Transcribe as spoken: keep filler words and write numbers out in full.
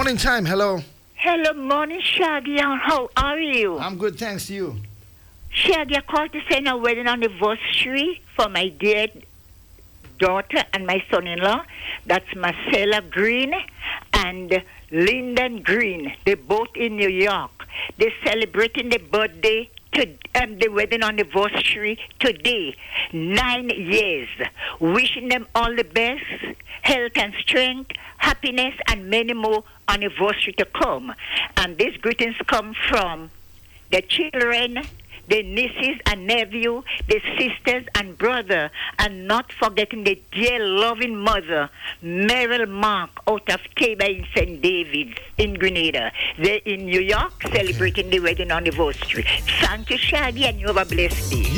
morning time. Hello. Hello, morning, Shaggy. How are you? I'm good, thanks to you. Shaggy, I called to send a wedding anniversary for my dear daughter and my son-in-law. That's Marcella Green and Lyndon Green. They're both in New York. They're celebrating their birthday to um, the wedding anniversary today. Nine years. Wishing them all the best, health and strength, happiness, and many more anniversary to come. And these greetings come from the children, the nieces and nephew, the sisters and brother, and not forgetting the dear loving mother, Meryl Mark, out of Tabor in Saint David's in Grenada. They're in New York celebrating okay. the wedding anniversary. Thank you, Shadi, and you have a blessed day.